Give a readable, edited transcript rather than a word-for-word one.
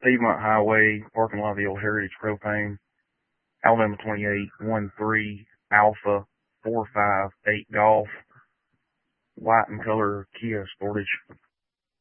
Piedmont Highway, parking lot of the old Heritage Propane, Alabama 2813 Alpha 458 Golf, white in color Kia Sportage.